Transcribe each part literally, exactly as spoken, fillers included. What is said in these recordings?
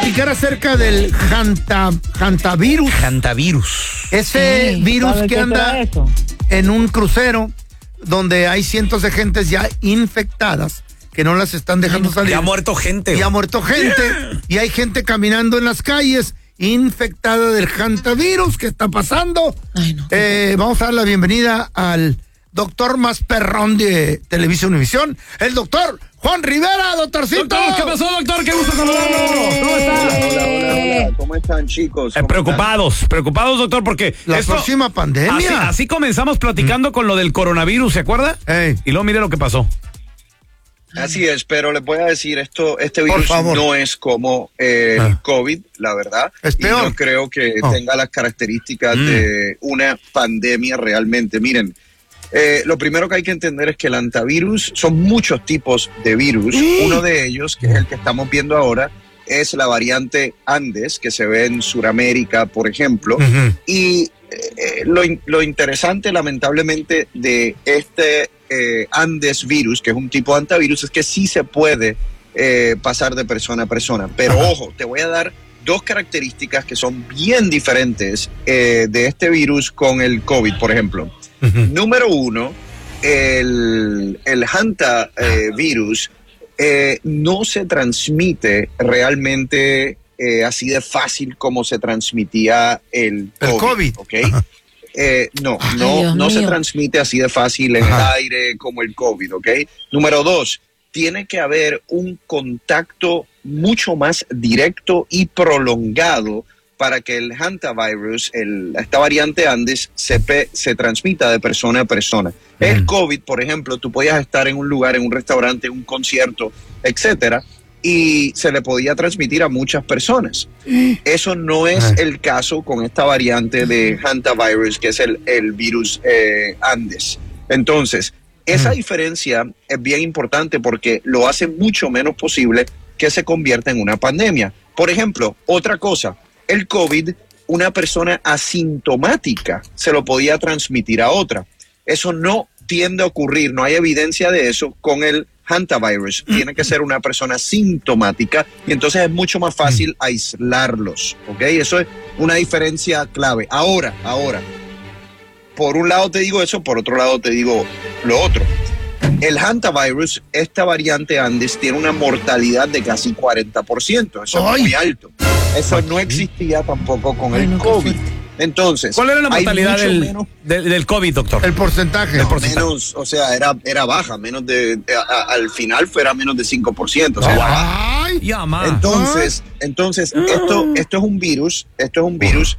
platicar acerca del hanta, hantavirus. Hantavirus. Ese Sí, virus ¿sabe que qué anda será eso? en un crucero donde hay cientos de gentes ya infectadas que no las están dejando salir. Ya ha muerto gente. Y ha muerto gente. Y hay gente caminando en las calles infectada del hantavirus. ¿Qué está pasando? Ay, no. Eh, vamos a dar la bienvenida al doctor más perrón de Televisa Univisión, el doctor Juan Rivera. Doctorcito. Doctor, ¿qué pasó, doctor? Qué gusto saludarlo. ¿Cómo está? Hola, hola, hola. ¿Cómo están, chicos? Eh, ¿Cómo preocupados, preocupados, doctor, porque La esto- próxima pandemia. Así, así comenzamos platicando con lo del coronavirus, ¿se acuerda? Ey. Y luego mire lo que pasó. están? Así es, pero les voy a decir esto, este Por virus favor. no es como eh, Ah. el COVID, la verdad. Es y peor. no creo que Oh. tenga las características Mm. de una pandemia realmente. Miren, eh, lo primero que hay que entender es que el antivirus, son muchos tipos de virus. Uno de ellos, que es el que estamos viendo ahora, es la variante Andes, que se ve en Sudamérica, por ejemplo. Ujú. Y eh, lo, in- lo interesante, lamentablemente, de este eh, Andes virus, que es un tipo de antivirus, es que sí se puede eh, pasar de persona a persona. Pero Ajá. ojo, te voy a dar dos características que son bien diferentes eh, de este virus con el COVID, por ejemplo. Ujú. Número uno, el, el hantavirus eh, no se transmite realmente eh, así de fácil como se transmitía el COVID. El COVID. ¿Ok? Ajá. Eh, no, Ay, no, Dios no se mío. transmite así de fácil en Ajá. el aire como el COVID, ¿ok? Número dos, tiene que haber un contacto mucho más directo y prolongado para que el hantavirus, el, esta variante Andes, se, pe- se transmita de persona a persona. El Mm. COVID, por ejemplo, tú podías estar en un lugar, en un restaurante, en un concierto, etcétera, y se le podía transmitir a muchas personas. Eso no es Ah. el caso con esta variante de hantavirus, que es el, el virus eh, Andes. Entonces, esa Mm. diferencia es bien importante porque lo hace mucho menos posible que se convierta en una pandemia. Por ejemplo, otra cosa, el COVID, una persona asintomática se lo podía transmitir a otra. Eso no tiende a ocurrir, no hay evidencia de eso con el hantavirus. Tiene que ser una persona sintomática y entonces es mucho más fácil aislarlos, ¿ok? Eso es una diferencia clave. Ahora, ahora, por un lado te digo eso, por otro lado te digo lo otro. El hantavirus, esta variante Andes, tiene una mortalidad de casi cuarenta por ciento. Eso ¡Ay! es muy alto. Eso no existía tampoco con Ay, el no, qué COVID. fuerte. Entonces, ¿Cuál era la hay mortalidad mucho del, menos- del, del COVID, doctor? El porcentaje. no, menos, o sea, era, era baja, menos de, de- a- al final fuera menos de cinco por ciento. O sea, era baja. Ay. Ya, ma. Entonces, entonces esto, esto es un virus, esto es un virus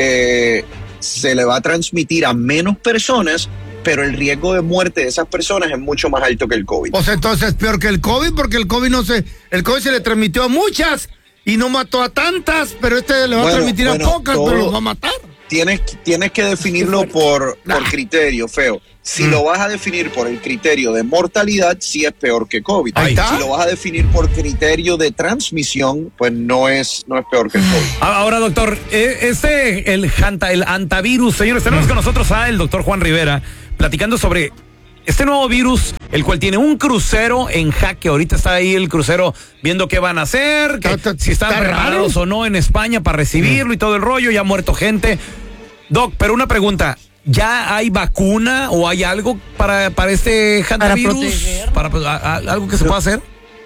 que se le va a transmitir a menos personas, pero el riesgo de muerte de esas personas es mucho más alto que el COVID. Pues entonces es peor que el COVID, porque el COVID no se, el COVID se le transmitió a muchas y no mató a tantas, pero este le va Bueno, a transmitir bueno, a pocas, todo- pero los va a matar. Tienes, tienes que definirlo por, por criterio, feo. Si Mm. lo vas a definir por el criterio de mortalidad, sí es peor que COVID. Ahí está. Si lo vas a definir por criterio de transmisión, pues no es, no es peor que el COVID. Ah, Ahora, doctor, eh, este, el, hanta, el antivirus, señores, tenemos con nosotros a el doctor Juan Rivera platicando sobre este nuevo virus, el cual tiene un crucero en jaque. Ahorita está ahí el crucero viendo qué van a hacer, que, Está- está- si están está preparados raro. o no en España para recibirlo y todo el rollo. Ya ha muerto gente. Doc, pero una pregunta. ¿Ya hay vacuna o hay algo para, para este hantavirus? protegerlo. Para, a- a- ¿Algo que se pueda hacer?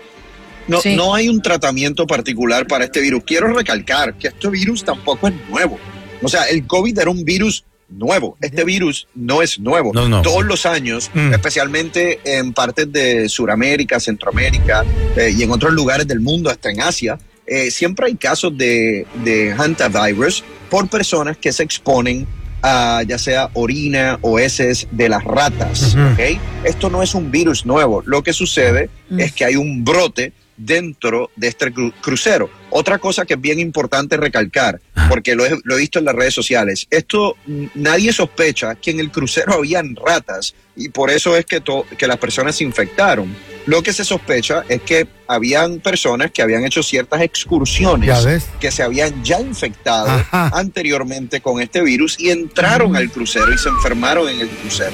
No, Sí. no hay un tratamiento particular para este virus. Quiero recalcar que este virus tampoco es nuevo. O sea, el COVID era un virus nuevo. Este virus no es nuevo. No, no. Todos los años, Mm. especialmente en partes de Sudamérica, Centroamérica eh, y en otros lugares del mundo, hasta en Asia, eh, siempre hay casos de, de hantavirus por personas que se exponen a ya sea orina o heces de las ratas. Ujú. ¿Ok? Esto no es un virus nuevo. Lo que sucede Mm. es que hay un brote dentro de este cru- crucero. Otra cosa que es bien importante recalcar, porque lo he, lo he visto en las redes sociales, esto mm, nadie sospecha que en el crucero habían ratas y por eso es que, to- que las personas se infectaron. Lo que se sospecha es que habían personas que habían hecho ciertas excursiones Ya ves. que se habían ya infectado Ajá. anteriormente con este virus y entraron Mm. al crucero y se enfermaron en el crucero.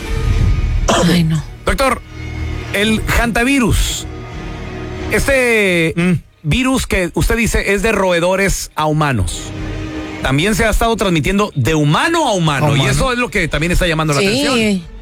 Ay, no. Doctor, el hantavirus, este, Mm. virus que usted dice es de roedores a humanos, también se ha estado transmitiendo de humano a humano, ¿Humano? y eso es lo que también está llamando la Sí. atención.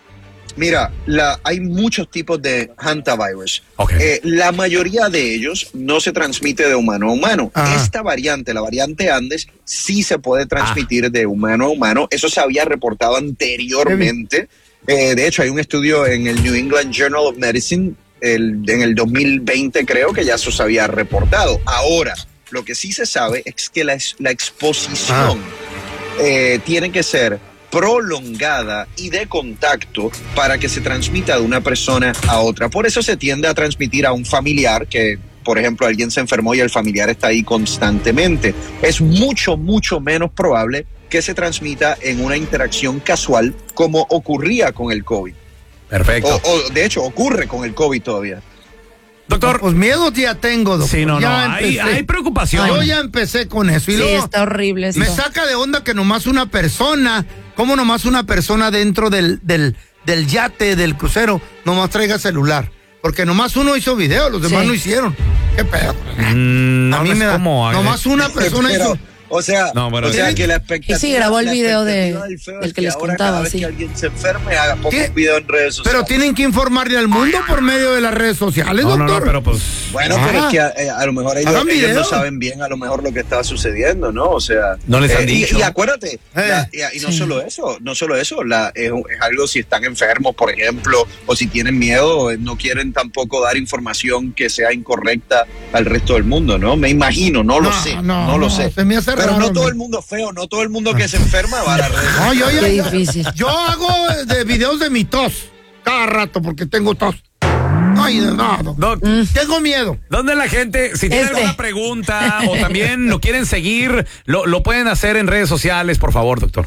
Mira, la, hay muchos tipos de hantavirus. Ok. Eh, la mayoría de ellos no se transmite de humano a humano. Ajá. Esta variante, la variante Andes, sí se puede transmitir de humano a humano. Eso se había reportado anteriormente. Eh, de hecho, hay un estudio en el New England Journal of Medicine el, en el dos mil veinte, creo que ya eso se había reportado. Ahora, lo que sí se sabe es que la, la exposición eh, tiene que ser prolongada y de contacto para que se transmita de una persona a otra. Por eso se tiende a transmitir a un familiar que, por ejemplo, alguien se enfermó y el familiar está ahí constantemente. Es mucho, mucho menos probable que se transmita en una interacción casual como ocurría con el COVID. Perfecto. O, o de hecho, ocurre con el COVID todavía. Doctor, Pues miedo ya tengo, doctor. sí, no, no, Ya hay, empecé. hay preocupación. Yo ya empecé con eso. Y Sí, luego está horrible esto. me saca de onda que nomás una persona, ¿cómo nomás una persona dentro del, del, del yate, del crucero, nomás traiga celular? Porque nomás uno hizo video, los demás Sí. no hicieron. ¿Qué pedo? Mm, no a mí hables me da. como, eh. Nomás una persona Pero, hizo. o sea, No, pero- o sea que la expectativa. Y sí, grabó el la video de- expectativa del feo del es que les ahora contaba, cada vez sí. que alguien se enferme haga poco ¿Qué? un video en redes sociales. Pero tienen que informarle al mundo por medio de las redes sociales, No, doctor. no, no, pero pues. Bueno, Ah. pero es que eh, a lo mejor ellos, Hagan ellos video. no saben bien a lo mejor lo que está sucediendo, ¿no? O sea, No les han eh, y- dicho. Y, acuérdate, la- y, y no Sí. solo eso, no solo eso, la, es, es algo si están enfermos, por ejemplo, o si tienen miedo, eh, no quieren tampoco dar información que sea incorrecta al resto del mundo, ¿no? Me imagino, no lo No, sé, no, no, lo no, sé. se me hace Pero raro, no todo me- el mundo feo, no todo el mundo que se enferma va a la red. No, yo, ya- Qué difícil. yo hago de videos de mi tos cada rato porque tengo tos. Ay, no, no, Doc, tengo miedo. ¿dónde la gente, si tiene Este. alguna pregunta o también lo quieren seguir, lo, lo pueden hacer en redes sociales, por favor, doctor?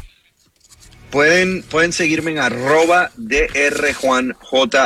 Pueden, pueden seguirme en arroba drjuanjr.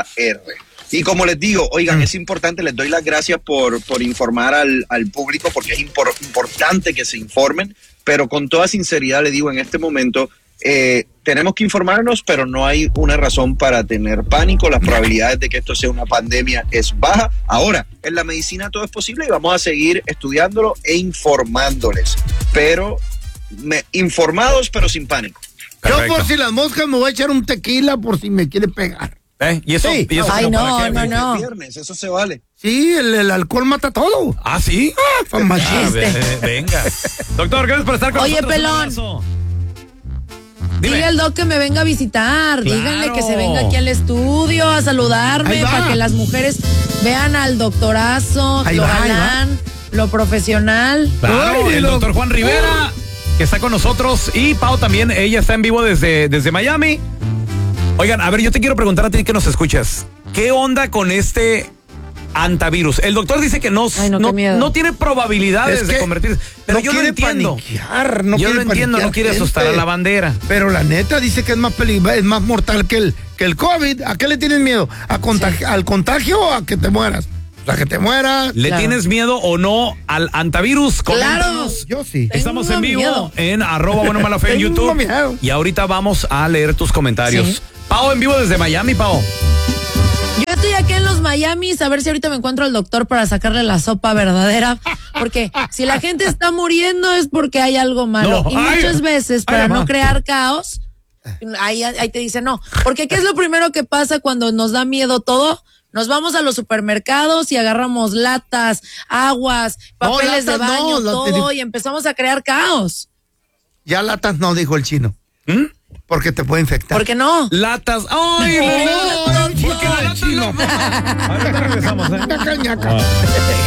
Y como les digo, oigan, es importante, les doy las gracias por, por informar al, al público, porque es impor- importante que se informen, pero con toda sinceridad les digo, en este momento eh, tenemos que informarnos, pero no hay una razón para tener pánico. Las probabilidades de que esto sea una pandemia es baja. Ahora, en la medicina todo es posible y vamos a seguir estudiándolo e informándoles, pero me- informados pero sin pánico. Yo Perfecto. por si las moscas me voy a echar un tequila por si me quiere pegar. ¿Eh? ¿Y eso? Sí. ¿Y eso Ay, como no, para qué? no, no. El viernes, eso se vale. Sí, el, el alcohol mata todo. ¿Ah, sí? Ah, son Ah, machistas. ve- venga. Doctor, gracias por estar con Oye, nosotros. Un pelón. abrazo. Dime. Dile al doc que me venga a visitar. Claro. Díganle que se venga aquí al estudio a Ahí saludarme va. para que las mujeres vean al doctorazo, Ahí lo va, ahí galán, lo profesional. Claro, Ay, el lo- doctor Juan Rivera, que está con nosotros, y Pau también, ella está en vivo desde, desde Miami. Oigan, a ver, yo te quiero preguntar a ti que nos escuchas, ¿qué onda con este antivirus? El doctor dice que no, Ay, no, qué no, miedo. no tiene probabilidades Es de que convertirse, pero no yo lo quiere entiendo. paniquear, no yo quiere lo entiendo, no paniquear quiere asustar a gente. la bandera. Pero la neta dice que es más peligroso, es más mortal que el, que el COVID. ¿A qué le tienes miedo? ¿A contagi- ¿Al contagio o a que te mueras? O sea, que te mueras. ¿Le Claro. tienes miedo o no al antivirus? Claro. Coméntanos. Yo sí. Estamos Tengo en vivo miedo. en arroba bueno mala fe en Tengo YouTube. miedo. Y ahorita vamos a leer tus comentarios. Sí. Pau en vivo desde Miami, Pau. Yo estoy aquí en los Miamis a ver si ahorita me encuentro al doctor para sacarle la sopa verdadera. Porque si la gente está muriendo es porque hay algo malo. No, y ay, muchas veces, ay, para mamá. no crear caos, ahí, ahí te dicen no. Porque ¿qué es lo primero que pasa cuando nos da miedo todo? Nos vamos a los supermercados y agarramos latas, aguas, No, papeles de latas no, baño, la- todo, y empezamos a crear caos. Ya latas no, dijo el chino. ¿Mm? Porque te puede infectar. ¿Por qué no? Latas. ¡Ay! No, ¿Por qué la no, lata chino. no? Ahorita regresamos, ¿eh? Ñaca, ñaca.